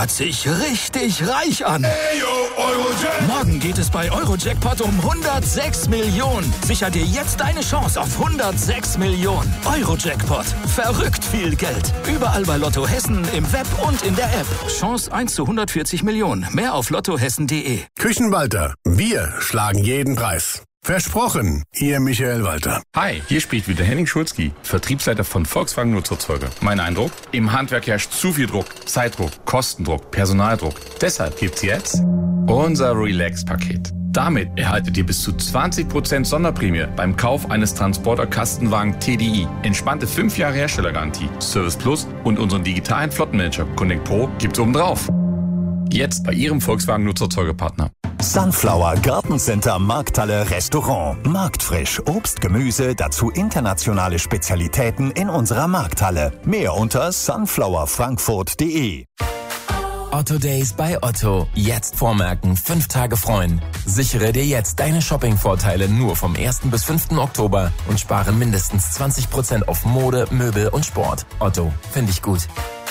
hört sich richtig reich an. Morgen geht es bei Eurojackpot um 106 Millionen. Sicher dir jetzt deine Chance auf 106 Millionen. Eurojackpot. Verrückt viel Geld. Überall bei Lotto Hessen, im Web und in der App. Chance 1 zu 140 Millionen. Mehr auf lottohessen.de. Küchenwalter. Wir schlagen jeden Preis. Versprochen, Ihr Michael Walter. Hi, hier spricht wieder Henning Schulzki, Vertriebsleiter von Volkswagen Nutzerzeuger. Mein Eindruck? Im Handwerk herrscht zu viel Druck, Zeitdruck, Kostendruck, Personaldruck. Deshalb gibt's jetzt unser Relax-Paket. Damit erhaltet ihr bis zu 20% Sonderprämie beim Kauf eines Transporter-Kastenwagen TDI. Entspannte 5 Jahre Herstellergarantie, Service Plus und unseren digitalen Flottenmanager Connect Pro gibt's obendrauf. Jetzt bei Ihrem Volkswagen Nutzerzeugerpartner. Sunflower Gartencenter Markthalle Restaurant. Marktfrisch, Obst, Gemüse, dazu internationale Spezialitäten in unserer Markthalle. Mehr unter sunflowerfrankfurt.de. Otto Days bei Otto. Jetzt vormerken, 5 Tage freuen. Sichere dir jetzt deine Shopping-Vorteile nur vom 1. bis 5. Oktober und spare mindestens 20% auf Mode, Möbel und Sport. Otto, finde ich gut.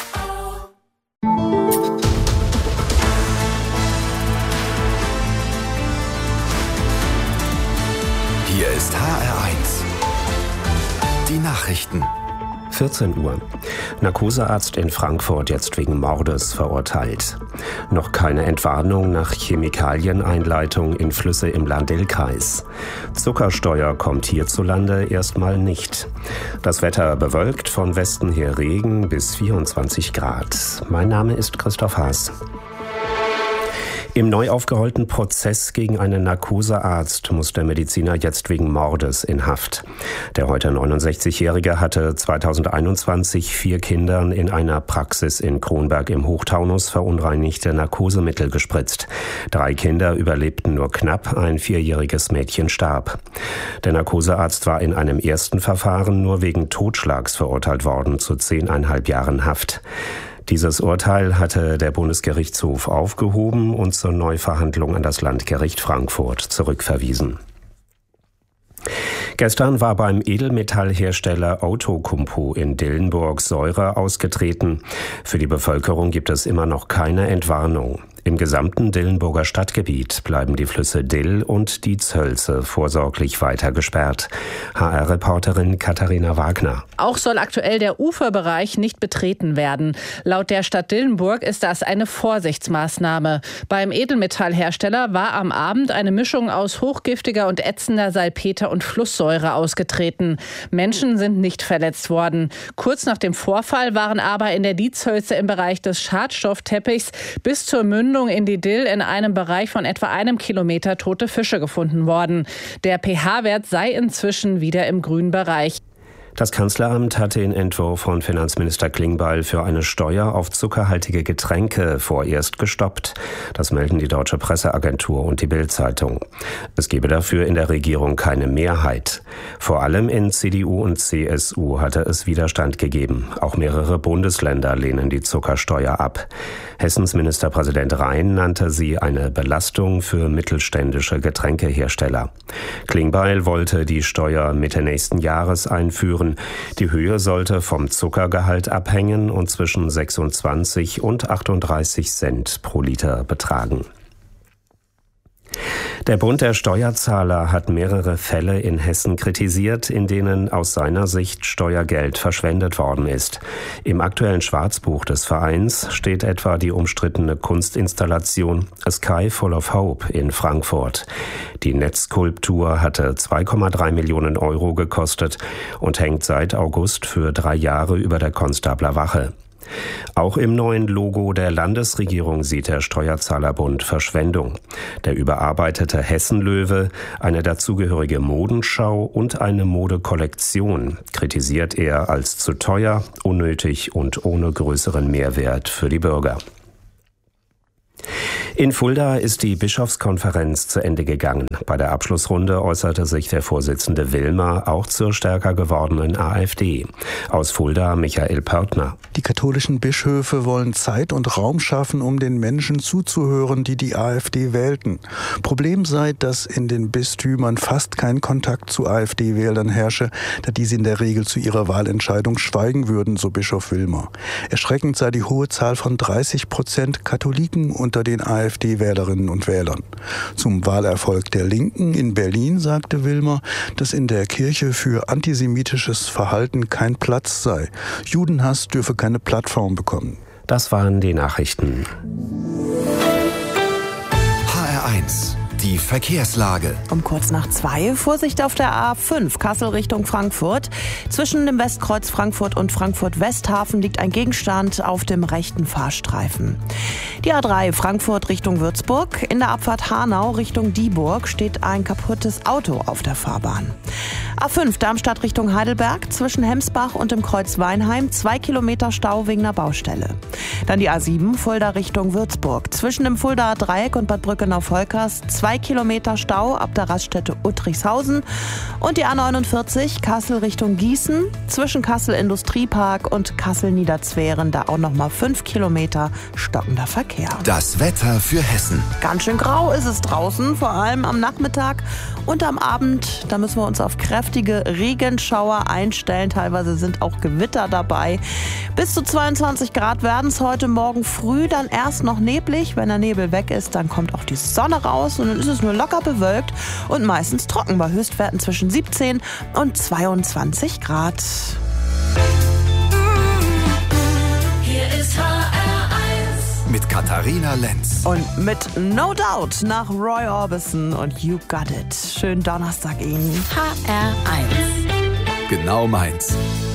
Hier ist HR1. Die Nachrichten. 14 Uhr. Narkosearzt in Frankfurt jetzt wegen Mordes verurteilt. Noch keine Entwarnung nach Chemikalieneinleitung in Flüsse im Lahn-Dill-Kreis. Zuckersteuer kommt hierzulande erstmal nicht. Das Wetter bewölkt, von Westen her Regen bis 24 Grad. Mein Name ist Christoph Haas. Im neu aufgerollten Prozess gegen einen Narkosearzt muss der Mediziner jetzt wegen Mordes in Haft. Der heute 69-Jährige hatte 2021 4 Kindern in einer Praxis in Kronberg im Hochtaunus verunreinigte Narkosemittel gespritzt. 3 Kinder überlebten nur knapp, ein 4-jähriges Mädchen starb. Der Narkosearzt war in einem ersten Verfahren nur wegen Totschlags verurteilt worden zu 10,5 Jahren Haft. Dieses Urteil hatte der Bundesgerichtshof aufgehoben und zur Neuverhandlung an das Landgericht Frankfurt zurückverwiesen. Gestern war beim Edelmetallhersteller Outokumpu in Dillenburg Säure ausgetreten. Für die Bevölkerung gibt es immer noch keine Entwarnung. Im gesamten Dillenburger Stadtgebiet bleiben die Flüsse Dill und die Zölze vorsorglich weiter gesperrt. HR-Reporterin Katharina Wagner. Auch soll aktuell der Uferbereich nicht betreten werden. Laut der Stadt Dillenburg ist das eine Vorsichtsmaßnahme. Beim Edelmetallhersteller war am Abend eine Mischung aus hochgiftiger und ätzender Salpeter und Flusssäure ausgetreten. Menschen sind nicht verletzt worden. Kurz nach dem Vorfall waren aber in der Diezhölze im Bereich des Schadstoffteppichs bis zur Mündung in die Dill in einem Bereich von etwa 1 Kilometer tote Fische gefunden worden. Der pH-Wert sei inzwischen wieder im grünen Bereich. Das Kanzleramt hatte den Entwurf von Finanzminister Klingbeil für eine Steuer auf zuckerhaltige Getränke vorerst gestoppt. Das melden die Deutsche Presseagentur und die Bild-Zeitung. Es gebe dafür in der Regierung keine Mehrheit. Vor allem in CDU und CSU hatte es Widerstand gegeben. Auch mehrere Bundesländer lehnen die Zuckersteuer ab. Hessens Ministerpräsident Rhein nannte sie eine Belastung für mittelständische Getränkehersteller. Klingbeil wollte die Steuer Mitte nächsten Jahres einführen. Die Höhe sollte vom Zuckergehalt abhängen und zwischen 26 und 38 Cent pro Liter betragen. Der Bund der Steuerzahler hat mehrere Fälle in Hessen kritisiert, in denen aus seiner Sicht Steuergeld verschwendet worden ist. Im aktuellen Schwarzbuch des Vereins steht etwa die umstrittene Kunstinstallation A Sky Full of Hope in Frankfurt. Die Netzskulptur hatte 2,3 Millionen Euro gekostet und hängt seit August für 3 Jahre über der Konstabler Wache. Auch im neuen Logo der Landesregierung sieht der Steuerzahlerbund Verschwendung. Der überarbeitete Hessenlöwe, eine dazugehörige Modenschau und eine Modekollektion kritisiert er als zu teuer, unnötig und ohne größeren Mehrwert für die Bürger. In Fulda ist die Bischofskonferenz zu Ende gegangen. Bei der Abschlussrunde äußerte sich der Vorsitzende Willmer auch zur stärker gewordenen AfD. Aus Fulda Michael Pörtner. Die katholischen Bischöfe wollen Zeit und Raum schaffen, um den Menschen zuzuhören, die die AfD wählten. Problem sei, dass in den Bistümern fast kein Kontakt zu AfD-Wählern herrsche, da diese in der Regel zu ihrer Wahlentscheidung schweigen würden, so Bischof Willmer. Erschreckend sei die hohe Zahl von 30% Katholiken unter den AfD-Wählerinnen und Wählern. Zum Wahlerfolg der Linken in Berlin sagte Willmer, dass in der Kirche für antisemitisches Verhalten kein Platz sei. Judenhass dürfe keine Plattform bekommen. Das waren die Nachrichten. HR1, die Verkehrslage. Um kurz nach 2, Vorsicht auf der A5, Kassel Richtung Frankfurt. Zwischen dem Westkreuz Frankfurt und Frankfurt-Westhafen liegt ein Gegenstand auf dem rechten Fahrstreifen. Die A3 Frankfurt Richtung Würzburg. In der Abfahrt Hanau Richtung Dieburg steht ein kaputtes Auto auf der Fahrbahn. A5 Darmstadt Richtung Heidelberg. Zwischen Hemsbach und dem Kreuz Weinheim 2 Kilometer Stau wegen einer Baustelle. Dann die A7 Fulda Richtung Würzburg. Zwischen dem Fuldaer Dreieck und Bad Brückenau-Volkers 2 Kilometer Stau ab der Raststätte Uttrichshausen. Und die A49 Kassel Richtung Gießen. Zwischen Kassel Industriepark und Kassel Niederzweren da auch nochmal 5 Kilometer stockender Verkehr. Das Wetter für Hessen. Ganz schön grau ist es draußen, vor allem am Nachmittag und am Abend. Da müssen wir uns auf kräftige Regenschauer einstellen. Teilweise sind auch Gewitter dabei. Bis zu 22 Grad werden es heute Morgen früh, dann erst noch neblig. Wenn der Nebel weg ist, dann kommt auch die Sonne raus und dann ist es nur locker bewölkt und meistens trocken bei Höchstwerten zwischen 17 und 22 Grad. Hier ist HR1 mit Katharina Lenz. Und mit No Doubt nach Roy Orbison und You Got It. Schönen Donnerstag Ihnen. HR1 Genau meins.